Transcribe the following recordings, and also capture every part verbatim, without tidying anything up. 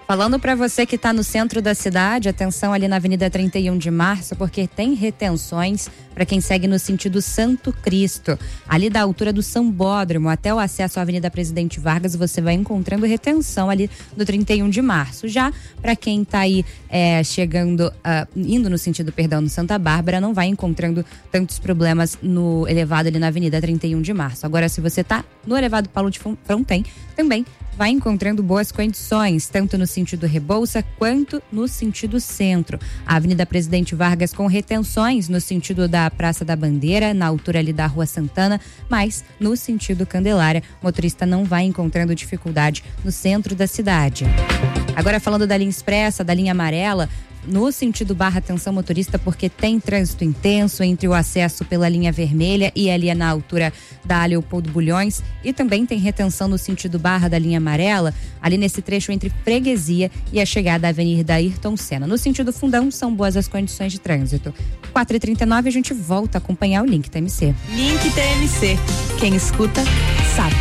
Falando para você que está no centro da cidade, atenção ali na Avenida trinta e um de março, porque tem retenções para quem segue no sentido Santo Cristo. Ali da altura do Sambódromo até o acesso à Avenida Presidente Vargas, você vai encontrando retenção ali do trinta e um de março. Já para quem está aí é, chegando, uh, indo no sentido, perdão, no Santa Bárbara, não vai encontrando tantos problemas no elevado ali na Avenida trinta e um de março. Agora, se você está no elevado Paulo de Fronten, também vai encontrando boas condições, tanto no sentido Rebouça quanto no sentido centro. A Avenida Presidente Vargas com retenções no sentido da Praça da Bandeira, na altura ali da Rua Santana, mas no sentido Candelária, o motorista não vai encontrando dificuldade no centro da cidade. Agora falando da linha expressa, da linha amarela, no sentido Barra, atenção motorista, porque tem trânsito intenso entre o acesso pela linha vermelha e ali na altura da Leopoldo Bulhões, e também tem retenção no sentido Barra da linha amarela, ali nesse trecho entre Freguesia e a chegada à Avenida Ayrton Senna. No sentido Fundão, são boas as condições de trânsito. quatro e trinta e nove, a gente volta a acompanhar o Link T M C. Link T M C. Quem escuta, sabe.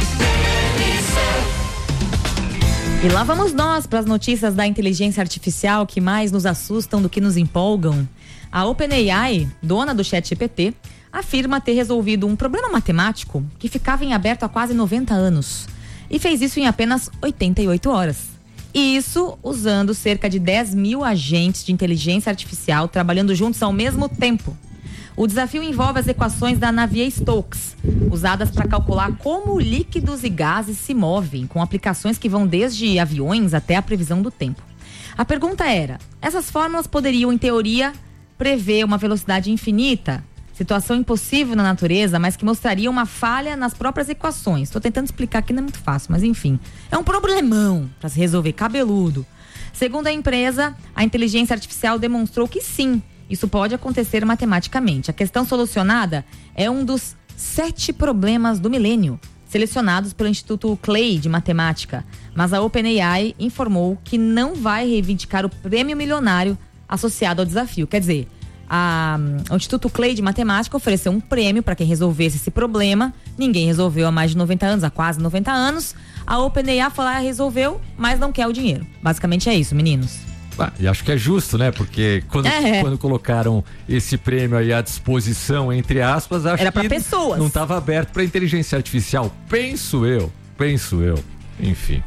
E lá vamos nós para as notícias da inteligência artificial que mais nos assustam do que nos empolgam. A OpenAI, dona do ChatGPT, afirma ter resolvido um problema matemático que ficava em aberto há quase noventa anos e fez isso em apenas oitenta e oito horas. E isso usando cerca de dez mil agentes de inteligência artificial trabalhando juntos ao mesmo tempo. O desafio envolve as equações da Navier-Stokes, usadas para calcular como líquidos e gases se movem, com aplicações que vão desde aviões até a previsão do tempo. A pergunta era: essas fórmulas poderiam, em teoria, prever uma velocidade infinita? Situação impossível na natureza, mas que mostraria uma falha nas próprias equações. Estou tentando explicar aqui, não é muito fácil, mas enfim. É um problemão para se resolver, cabeludo. Segundo a empresa, a inteligência artificial demonstrou que sim, isso pode acontecer matematicamente. A questão solucionada é um dos sete problemas do milênio, selecionados pelo Instituto Clay de Matemática. Mas a OpenAI informou que não vai reivindicar o prêmio milionário associado ao desafio. Quer dizer, a, o Instituto Clay de Matemática ofereceu um prêmio para quem resolvesse esse problema. Ninguém resolveu há mais de noventa anos, há quase noventa anos. A OpenAI foi lá e resolveu, mas não quer o dinheiro. Basicamente é isso, meninos. Ah, e acho que é justo, né? Porque quando, é. quando colocaram esse prêmio aí à disposição, entre aspas, acho Era pra que pessoas. Não estava aberto para inteligência artificial. Penso eu, penso eu. Enfim.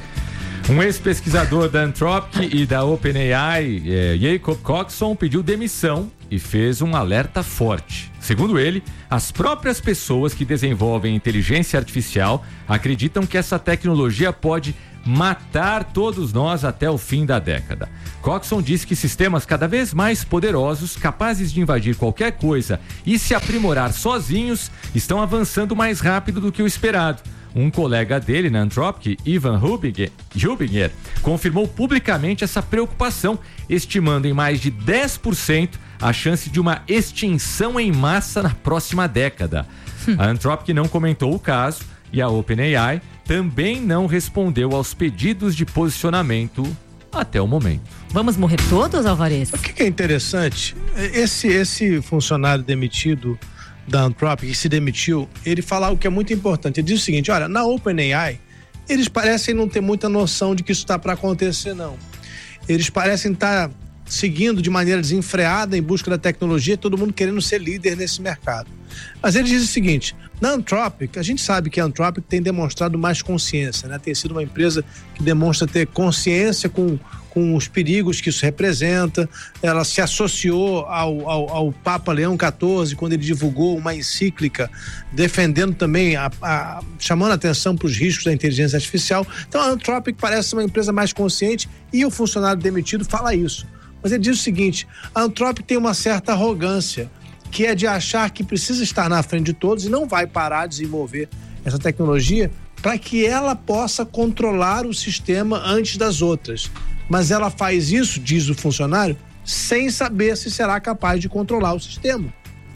Um ex-pesquisador da Anthropic e da OpenAI, é, Jacob Coxon, pediu demissão e fez um alerta forte. Segundo ele, as próprias pessoas que desenvolvem inteligência artificial acreditam que essa tecnologia pode matar todos nós até o fim da década. Coxon disse que sistemas cada vez mais poderosos, capazes de invadir qualquer coisa e se aprimorar sozinhos, estão avançando mais rápido do que o esperado. Um colega dele na Anthropic, Ivan Hubinger, Hubinger, confirmou publicamente essa preocupação, estimando em mais de dez por cento a chance de uma extinção em massa na próxima década. A Anthropic não comentou o caso e a OpenAI também não respondeu aos pedidos de posicionamento até o momento. Vamos morrer todos, Alvarez? O que, que é interessante, esse, esse funcionário demitido da Anthropic, que se demitiu, ele fala algo que é muito importante. Ele diz o seguinte: olha, na OpenAI, eles parecem não ter muita noção de que isso está para acontecer, não. Eles parecem estar seguindo de maneira desenfreada em busca da tecnologia, todo mundo querendo ser líder nesse mercado. Mas ele diz o seguinte: na Anthropic, a gente sabe que a Anthropic tem demonstrado mais consciência, né? Tem sido uma empresa que demonstra ter consciência com, com os perigos que isso representa. Ela se associou ao, ao, ao Papa Leão quatorze quando ele divulgou uma encíclica defendendo também, a, a, chamando a atenção para os riscos da inteligência artificial. Então a Anthropic parece uma empresa mais consciente e o funcionário demitido fala isso. Mas ele diz o seguinte: a Anthropic tem uma certa arrogância, que é de achar que precisa estar na frente de todos e não vai parar de desenvolver essa tecnologia para que ela possa controlar o sistema antes das outras. Mas ela faz isso, diz o funcionário, sem saber se será capaz de controlar o sistema.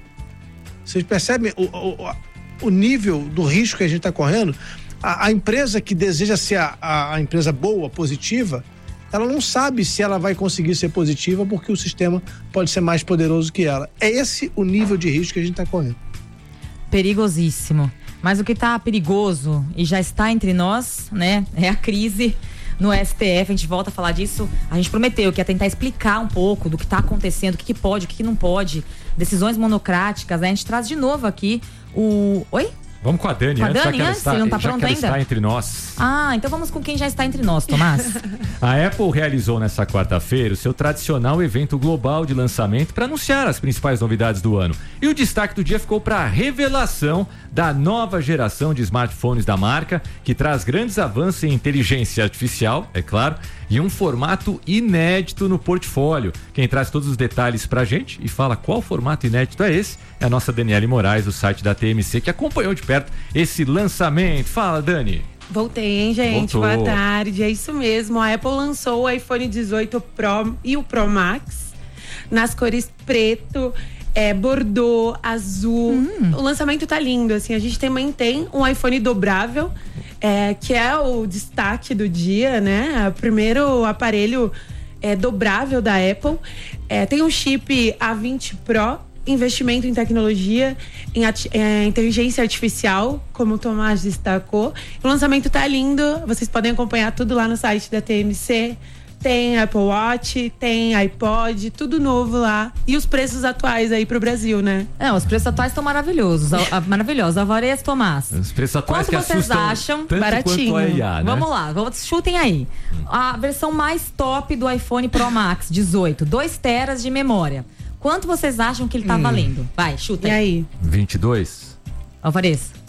Vocês percebem o, o, o nível do risco que a gente está correndo? A, a empresa que deseja ser a, a, a empresa boa, positiva, ela não sabe se ela vai conseguir ser positiva porque o sistema pode ser mais poderoso que ela. É esse o nível de risco que a gente está correndo. Perigosíssimo. Mas o que está perigoso e já está entre nós, né, é a crise no S T F, a gente volta a falar disso. A gente prometeu que ia tentar explicar um pouco do que está acontecendo, o que, que pode, o que, que não pode, decisões monocráticas, né? A gente traz de novo aqui o... Oi? Vamos com a Dani, com a antes, Dani, já que ela antes? está, Ele não tá já pronto que ela ainda? está entre nós. Ah, então vamos com quem já está entre nós, Tomás. A Apple realizou nesta quarta-feira o seu tradicional evento global de lançamento para anunciar as principais novidades do ano. E o destaque do dia ficou para a revelação da nova geração de smartphones da marca, que traz grandes avanços em inteligência artificial, é claro, e um formato inédito no portfólio. Quem traz todos os detalhes pra gente e fala qual formato inédito é esse é a nossa Daniele Moraes, do site da T M C, que acompanhou de perto esse lançamento. Fala, Dani. Voltei, hein, gente? Voltou. Boa tarde. É isso mesmo. A Apple lançou o iPhone dezoito Pro e o Pro Max nas cores preto, é, bordô, azul. Hum. O lançamento tá lindo, assim. A gente também tem um iPhone dobrável, é, que é o destaque do dia, né? O primeiro aparelho é, dobrável da Apple. É, tem um chip A vinte Pro, investimento em tecnologia, em é, inteligência artificial, como o Tomás destacou. O lançamento tá lindo, vocês podem acompanhar tudo lá no site da T M C. Tem Apple Watch, tem iPod, tudo novo lá. E os preços atuais aí pro Brasil, né? É, os preços atuais estão maravilhosos. A, a, maravilhosos. Alvarez, Tomás. Os preços atuais quanto que vocês assustam acham? tanto Baratinho. quanto a I A, né? Vamos lá, vamos, chutem aí. A versão mais top do iPhone Pro Max dezoito, dois teras de memória. Quanto vocês acham que ele tá hum. valendo? Vai, chuta aí. E aí? vinte e dois. Alvarez.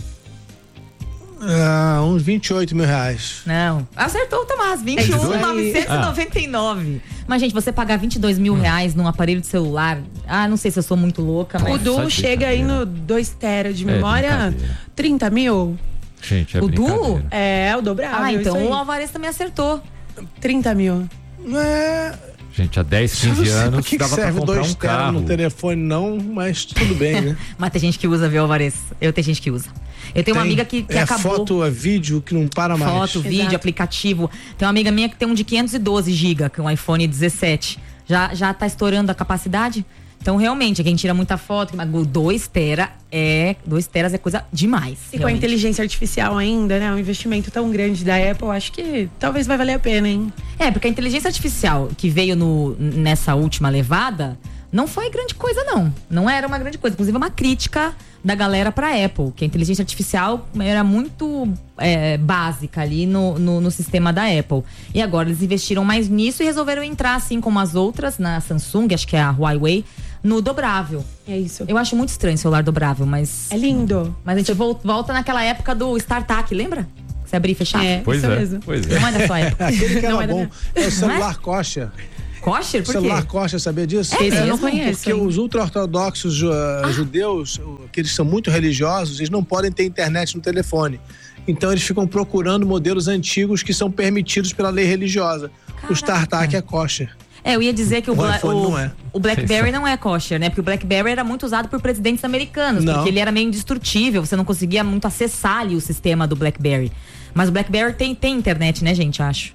Ah, uns vinte e oito mil reais. Não. Acertou o Tomás, vinte e um mil novecentos e noventa e nove. Ah. Mas, gente, você pagar vinte e dois mil reais num aparelho de celular, ah, não sei se eu sou muito louca, mas... O Du chega aí no dois teras de memória, é, trinta mil. Gente, é o Du? É, o dobrável. Ah, então o Alvarez também acertou. trinta mil. É... Gente, há dez, quinze anos que dava que serve pra comprar dois um carro. No telefone não, mas tudo bem, né? Mas tem gente que usa, viu, Alvarez? Eu tenho gente que usa. Eu tenho tem, uma amiga que, que é acabou... foto, é vídeo que não para mais. Foto, vídeo, Exato. aplicativo. Tem uma amiga minha que tem um de quinhentos e doze gigas, que é um iPhone dezessete. Já, já tá estourando a capacidade? Então, realmente, quem tira muita foto, mas dois tera é, dois teras é coisa demais. E realmente. Com a inteligência artificial ainda, né? Um investimento tão grande da Apple, acho que talvez vai valer a pena, hein? É, porque a inteligência artificial que veio no, nessa última levada não foi grande coisa, não. Não era uma grande coisa. Inclusive, é uma crítica da galera pra Apple, que a inteligência artificial era muito é, básica ali no, no, no sistema da Apple. E agora eles investiram mais nisso e resolveram entrar, assim como as outras, na Samsung, acho que é a Huawei, no dobrável. É isso. Eu acho muito estranho o celular dobrável, mas... É lindo. Mas a gente volta naquela época do StarTAC, lembra? Você abria e fechava? É, pois, é, mesmo. pois é. Não é da sua época. Aquele que era Não é bom. da... É o celular é? Kosher. Kosher? Por quê? Celular Kosher, sabia disso? É Esse eu mesmo? não conheço. Porque hein? os ultra-ortodoxos uh, ah. judeus, que eles são muito religiosos, eles não podem ter internet no telefone. Então eles ficam procurando modelos antigos que são permitidos pela lei religiosa. Caraca. O StarTAC é Kosher. É, eu ia dizer que o, o, Bla o, não é. o BlackBerry não é kosher, né? Porque o BlackBerry era muito usado por presidentes americanos, não. porque ele era meio indestrutível, você não conseguia muito acessar ali o sistema do BlackBerry. Mas o BlackBerry tem, tem internet, né, gente, acho.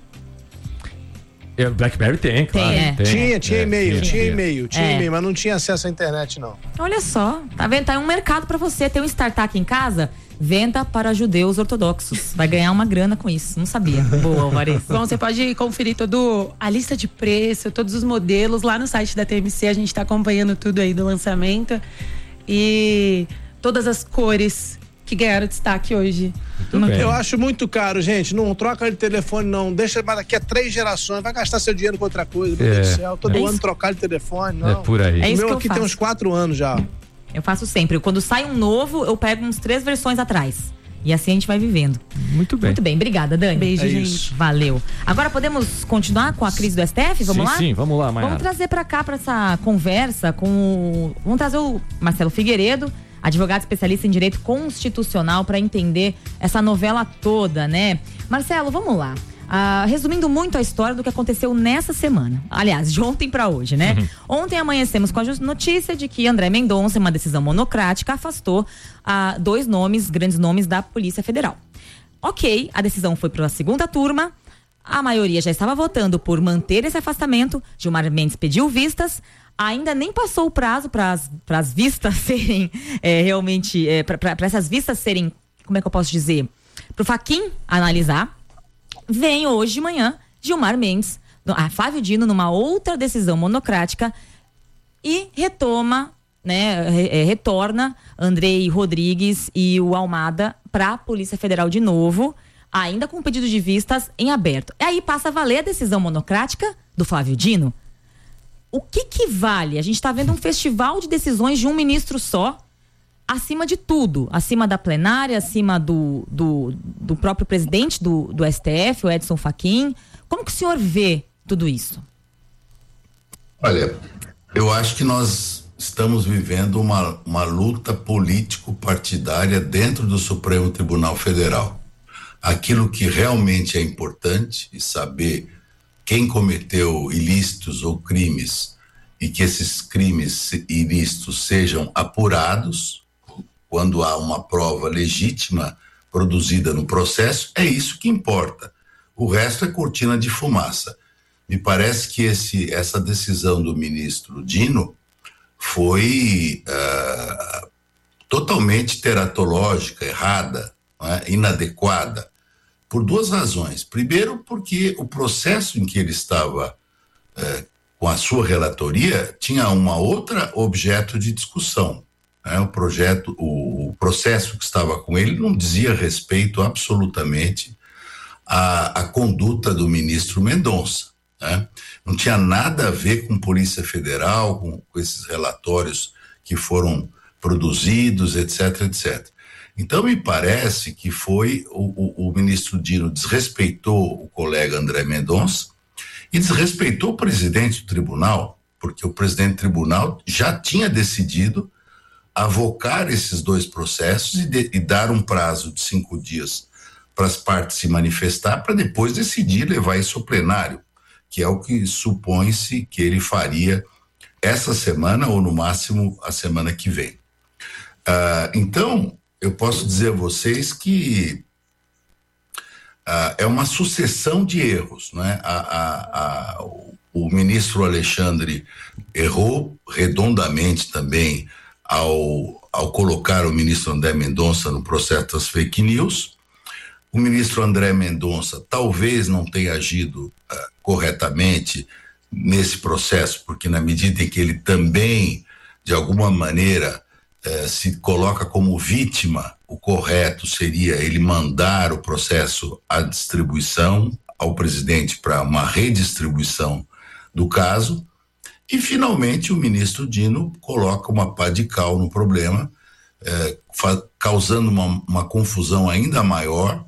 O BlackBerry tem, claro. Tem, é. tem. Tinha, tinha é, e-mail, tinha, tinha e-mail, tinha É. e-mail, mas não tinha acesso à internet, não. Olha só, tá vendo? Tá um mercado pra você ter um StarTAC em casa, venda para judeus ortodoxos. Vai ganhar uma grana com isso, não sabia. Boa, Alvarez. Bom, você pode conferir todo a lista de preço, todos os modelos lá no site da T M C. A gente tá acompanhando tudo aí do lançamento e todas as cores que ganharam destaque hoje. Muito bem. Eu acho muito caro, gente. Não troca de telefone, não. Deixa para daqui a três gerações. Vai gastar seu dinheiro com outra coisa. Meu É. Deus do céu. Todo É ano isso. trocar de telefone, não. É por aí. É O isso meu que eu aqui faço. tem uns quatro anos já. Eu faço sempre. Quando sai um novo, eu pego uns três versões atrás. E assim a gente vai vivendo. Muito bem. Muito bem, obrigada, Dani. Beijo, É gente. isso. Valeu. Agora podemos continuar com a crise do S T F? Vamos sim, lá? Sim, vamos lá, Vamos Mayara. trazer pra cá, pra essa conversa com o... Vamos trazer o Marcelo Figueiredo, advogado especialista em direito constitucional, para entender essa novela toda, né? Marcelo, vamos lá. Ah, resumindo muito a história do que aconteceu nessa semana. Aliás, de ontem para hoje, né? Uhum. Ontem amanhecemos com a notícia de que André Mendonça, em uma decisão monocrática, afastou ah, dois nomes, grandes nomes da Polícia Federal. Ok, a decisão foi para a segunda turma. A maioria já estava votando por manter esse afastamento. Gilmar Mendes pediu vistas. Ainda nem passou o prazo para as vistas serem é, realmente, é, para essas vistas serem, como é que eu posso dizer? Para o Fachin analisar. vem hoje de manhã Gilmar Mendes, a Flávio Dino, numa outra decisão monocrática e retoma, né, retorna Andrei Rodrigues e o Almada para a Polícia Federal de novo, ainda com pedido de vistas em aberto. E aí passa a valer a decisão monocrática do Flávio Dino. O que que vale? A gente está vendo um festival de decisões de um ministro só, acima de tudo, acima da plenária, acima do, do, do próprio presidente do, do S T F, o Edson Fachin. Como que o senhor vê tudo isso? Olha, eu acho que nós estamos vivendo uma, uma luta político-partidária dentro do Supremo Tribunal Federal. Aquilo que realmente é importante e saber quem cometeu ilícitos ou crimes e que esses crimes ilícitos sejam apurados quando há uma prova legítima produzida no processo, é isso que importa. O resto é cortina de fumaça. Me parece que esse, essa decisão do ministro Dino foi uh, totalmente teratológica, errada, né, inadequada, por duas razões. Primeiro, porque o processo em que ele estava uh, com a sua relatoria tinha uma outra objeto de discussão. Né? O projeto, o, o processo que estava com ele não dizia respeito absolutamente à, à conduta do ministro Mendonça. Né? Não tinha nada a ver com Polícia Federal, com, com esses relatórios que foram produzidos, etc, etcétera. Então, me parece que foi o, o, o ministro Dino desrespeitou o colega André Mendonça e desrespeitou o presidente do tribunal, porque o presidente do tribunal já tinha decidido avocar esses dois processos e, de, e dar um prazo de cinco dias para as partes se manifestar, para depois decidir levar isso ao plenário, que é o que supõe-se que ele faria essa semana ou no máximo a semana que vem. Uh, então, eu posso dizer a vocês que uh, é uma sucessão de erros, né? A, a, a, o, o ministro Alexandre errou redondamente também ao, ao colocar o ministro André Mendonça no processo das fake news. O ministro André Mendonça talvez não tenha agido uh, corretamente nesse processo, porque na medida em que ele também, de alguma maneira, uh, se coloca como vítima, o correto seria ele mandar o processo à distribuição ao presidente para uma redistribuição do caso. E, finalmente, o ministro Dino coloca uma pá de cal no problema, eh, causando uma, uma confusão ainda maior,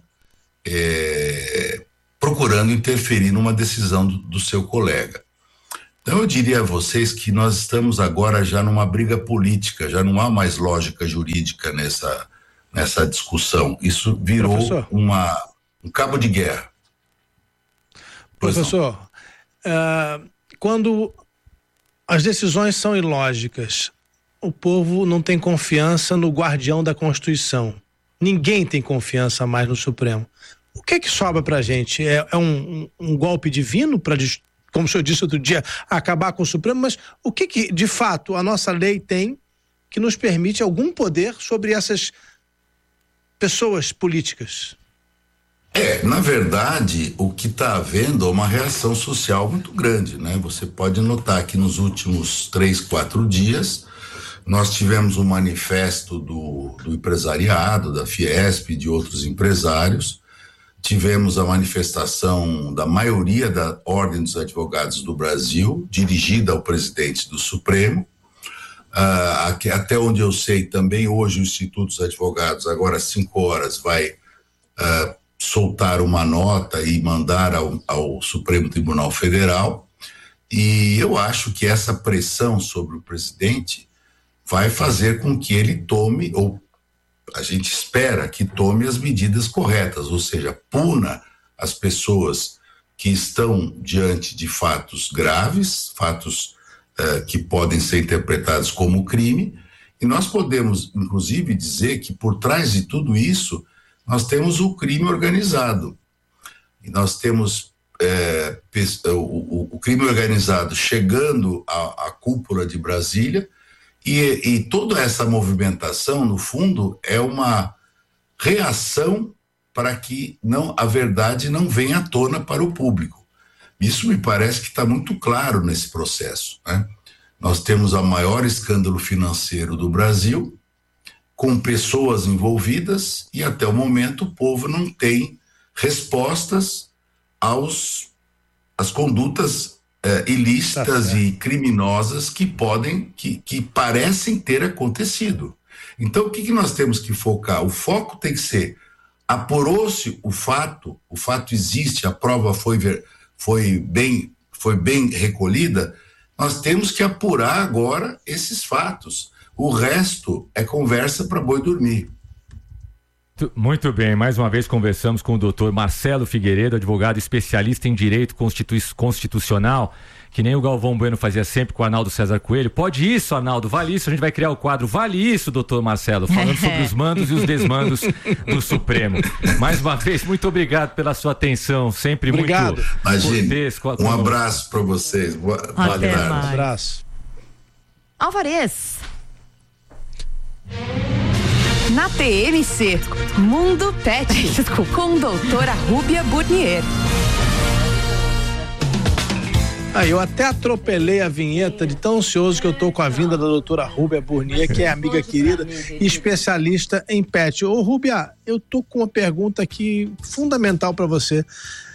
eh, procurando interferir numa decisão do, do seu colega. Então, eu diria a vocês que nós estamos agora já numa briga política, já não há mais lógica jurídica nessa, nessa discussão. Isso virou uma, um cabo de guerra. Professor, uh, quando as decisões são ilógicas, o povo não tem confiança no guardião da Constituição. Ninguém tem confiança mais no Supremo. O que é que sobra pra gente? É, é um, um, um golpe divino para, como o senhor disse outro dia, acabar com o Supremo? Mas o que que, de fato, a nossa lei tem que nos permite algum poder sobre essas pessoas políticas? É, na verdade, o que está havendo é uma reação social muito grande, né? Você pode notar que nos últimos três, quatro dias, nós tivemos um manifesto do, do empresariado, da Fiesp e de outros empresários, tivemos a manifestação da maioria da Ordem dos Advogados do Brasil, dirigida ao presidente do Supremo, uh, aqui, até onde eu sei, também hoje o Instituto dos Advogados, agora às cinco horas, vai uh, soltar uma nota e mandar ao, ao Supremo Tribunal Federal, e eu acho que essa pressão sobre o presidente vai fazer com que ele tome, ou a gente espera que tome as medidas corretas, ou seja, puna as pessoas que estão diante de fatos graves, fatos uh, que podem ser interpretados como crime, e nós podemos, inclusive, dizer que por trás de tudo isso nós temos o crime organizado. E nós temos é, o, o crime organizado chegando à, à cúpula de Brasília, e, e toda essa movimentação, no fundo, é uma reação para que não, a verdade não venha à tona para o público. Isso me parece que está muito claro nesse processo, né? Nós temos o maior escândalo financeiro do Brasil, com pessoas envolvidas, e até o momento o povo não tem respostas aos, às condutas eh, ilícitas tá e criminosas que podem, que, que parecem ter acontecido. Então, o que, que nós temos que focar? O foco tem que ser, apurou-se o fato, o fato existe, a prova foi, ver, foi, bem, foi bem recolhida, nós temos que apurar agora esses fatos. O resto é conversa para boi dormir. Muito bem, mais uma vez conversamos com o doutor Marcelo Figueiredo, advogado especialista em direito constitu- constitucional, que nem o Galvão Bueno fazia sempre com o Arnaldo César Coelho. Pode isso, Arnaldo, vale isso. A gente vai criar o quadro Vale Isso, doutor Marcelo, falando sobre os mandos e os desmandos do Supremo. Mais uma vez, muito obrigado pela sua atenção, sempre obrigado. Muito cortês. Um abraço para vocês. Boa tarde. Um abraço. Alvarez. Na T M C, Mundo Pet, com doutora Rúbia Burnier. Ah, eu até atropelei a vinheta de tão ansioso que eu tô com a vinda da doutora Rúbia Burnier, que é amiga querida e especialista em pet. Ô Rúbia, eu tô com uma pergunta aqui fundamental para você.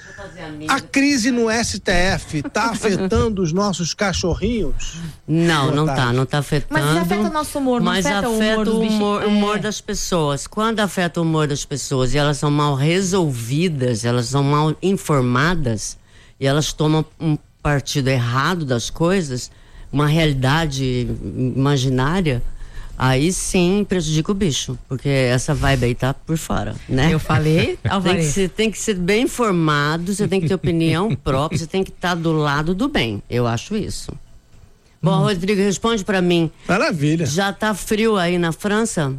A crise no S T F tá afetando os nossos cachorrinhos? Não, não tá, não tá afetando. Mas afeta o nosso humor, não mas afeta, afeta o humor, o humor, é. humor das pessoas. Quando afeta o humor das pessoas e elas são mal resolvidas, elas são mal informadas e elas tomam um partido errado das coisas, uma realidade imaginária, aí sim prejudica o bicho, porque essa vibe aí tá por fora, né? Eu falei, tem que, ser, tem que ser bem informado, você tem que ter opinião própria, você tem que estar do lado do bem, eu acho isso. Bom, hum. Rodrigo, responde pra mim. Maravilha. Já tá frio aí na França?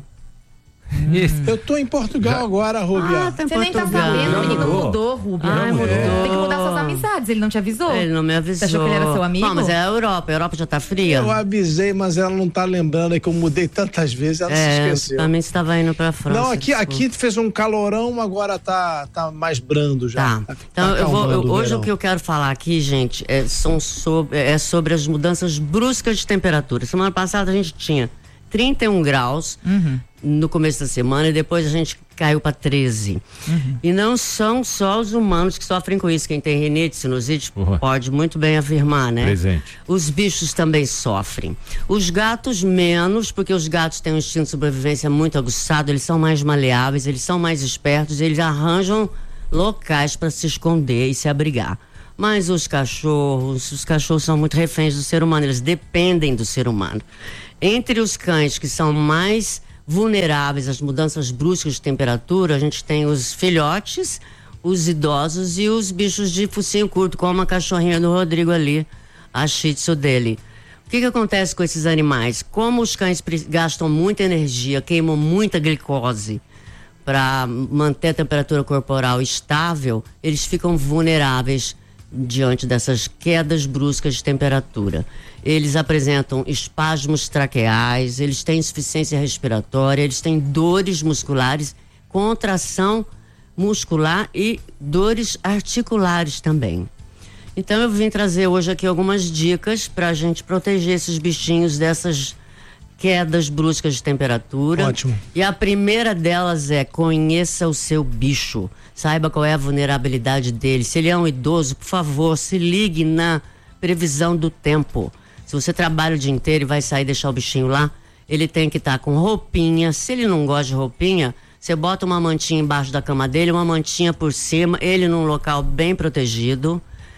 Hum. Eu tô em Portugal Já. agora, Rúbia. Ah, tá em Você Portugal. Nem tá sabendo, o menino mudou, Rúbia. Ah, mudou. Tem que mudar suas amizades, ele não te avisou? Ele não me avisou. Você achou que ele era seu amigo? Não, mas é a Europa, a Europa já tá fria. Eu avisei, mas ela não tá lembrando, é que eu mudei tantas vezes, ela é, se esqueceu. Também estava indo pra França. Não, aqui, aqui fez um calorão, agora tá, tá mais brando já. Tá. Então, tá eu vou, eu, hoje o que eu quero falar aqui, gente, é, são sobre, é sobre as mudanças bruscas de temperatura. Semana passada a gente tinha trinta e um graus uhum. no começo da semana e depois a gente caiu para treze. Uhum. E não são só os humanos que sofrem com isso. Quem tem rinite, sinusite, uhum. pode muito bem afirmar, né? Presente. Os bichos também sofrem. Os gatos menos, porque os gatos têm um instinto de sobrevivência muito aguçado, eles são mais maleáveis, eles são mais espertos, eles arranjam locais para se esconder e se abrigar. Mas os cachorros, os cachorros são muito reféns do ser humano, eles dependem do ser humano. Entre os cães que são mais vulneráveis às mudanças bruscas de temperatura, a gente tem os filhotes, os idosos e os bichos de focinho curto, como a cachorrinha do Rodrigo ali, a Shih Tzu dele. O que que acontece com esses animais? Como os cães gastam muita energia, queimam muita glicose para manter a temperatura corporal estável, eles ficam vulneráveis diante dessas quedas bruscas de temperatura. Eles apresentam espasmos traqueais, eles têm insuficiência respiratória, eles têm dores musculares, contração muscular e dores articulares também. Então eu vim trazer hoje aqui algumas dicas para a gente proteger esses bichinhos dessas quedas bruscas de temperatura. Ótimo. E a primeira delas é: conheça o seu bicho. Saiba qual é a vulnerabilidade dele. Se ele é um idoso, por favor, se ligue na previsão do tempo. Se você trabalha o dia inteiro e vai sair e deixar o bichinho lá, ele tem que estar com roupinha. Se ele não gosta de roupinha, você bota uma mantinha embaixo da cama dele, uma mantinha por cima, ele num local bem protegido.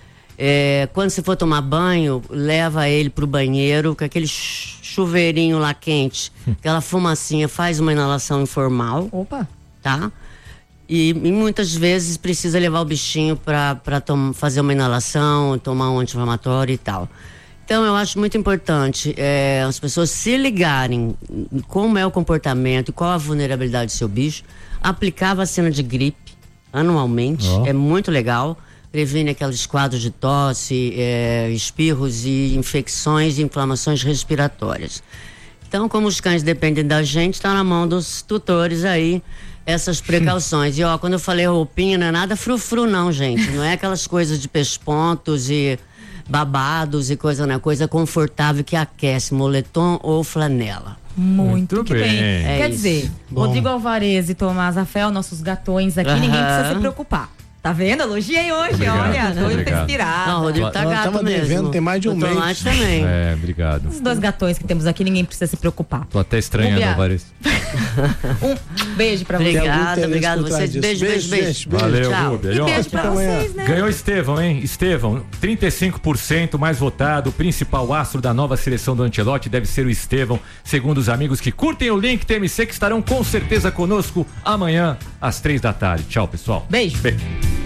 É, quando você for tomar banho, leva ele pro banheiro com aquele chuveirinho lá quente, aquela fumacinha, faz uma inalação informal. Opa! Tá? E, e muitas vezes precisa levar o bichinho para fazer uma inalação, tomar um anti-inflamatório e tal. Então eu acho muito importante é, as pessoas se ligarem como é o comportamento e qual a vulnerabilidade do seu bicho, aplicar a vacina de gripe anualmente, oh. é muito legal, previne aqueles quadros de tosse, é, espirros e infecções e inflamações respiratórias. Então, como os cães dependem da gente, está na mão dos tutores aí essas precauções. E ó, quando eu falei roupinha, não é nada frufru não, gente. Não é aquelas coisas de pespontos e babados e coisa, não é coisa confortável que aquece, moletom ou flanela. Muito, Muito que bem. bem. É Quer isso. dizer, Bom. Rodrigo Alvarez e Tomás Rafael, nossos gatões aqui, Aham. ninguém precisa se preocupar. Tá vendo? Elogiei hoje, Obrigado. olha, tô Obrigado. inspirada. Não, o Rodrigo tá gato tava mesmo. devendo, tem mais de um O mês. Tomate também. É, obrigado. Os dois gatões que temos aqui, ninguém precisa se preocupar. Tô até estranhando, Rubia. Alvarez. Um beijo pra você. Obrigada, obrigado a vocês. disso. Beijo, beijo, beijo. Beijo, beijo. Valeu, Tchau. Rubia. E ó, beijo pra vocês, né? Ganhou Estevão, hein? Estevão, trinta e cinco por cento mais votado, o principal astro da nova seleção do Ancelotti deve ser o Estevão, segundo os amigos que curtem o link T M C, que estarão com certeza conosco amanhã às três da tarde. Tchau, pessoal. Beijo. Beijo.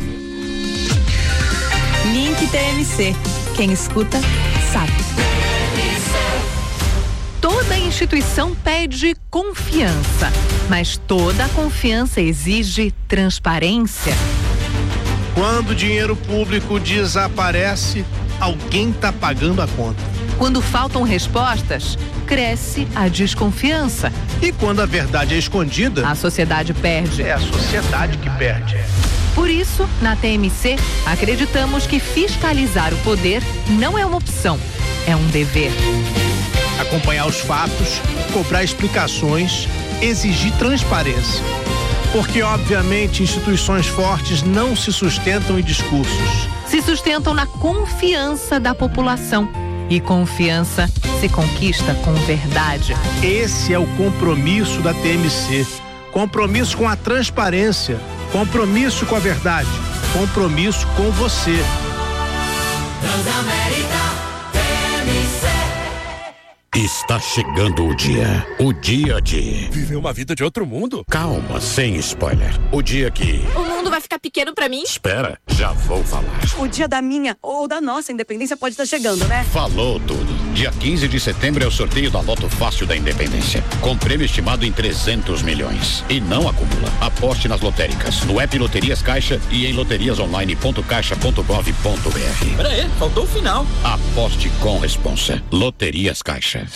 Link T M C. Quem escuta, sabe. Toda instituição pede confiança, mas toda confiança exige transparência. Quando o dinheiro público desaparece, alguém tá pagando a conta. Quando faltam respostas, cresce a desconfiança. E quando a verdade é escondida, A sociedade perde. é a sociedade que perde. Por isso, na T M C, acreditamos que fiscalizar o poder não é uma opção, é um dever. Acompanhar os fatos, cobrar explicações, exigir transparência. Porque, obviamente, instituições fortes não se sustentam em discursos. Se sustentam na confiança da população. E confiança se conquista com verdade. Esse é o compromisso da T M C. Compromisso com a transparência. Compromisso com a verdade. Compromisso com você. Está chegando o dia. O dia de... Viver uma vida de outro mundo? Calma, sem spoiler. O dia que... O mundo vai ficar pequeno pra mim? Espera, já vou falar. O dia da minha ou da nossa independência pode estar chegando, né? Falou tudo. Dia quinze de setembro é o sorteio da Loto Fácil da Independência. Com prêmio estimado em trezentos milhões. E não acumula. Aposte nas lotéricas, no app Loterias Caixa e em loterias online ponto caixa ponto gov ponto br. Pera aí, faltou o final. Aposte com responsa. Loterias Caixa.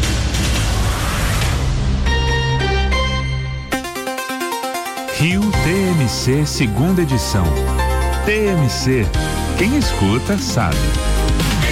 Rio T M C segunda edição. T M C, quem escuta sabe.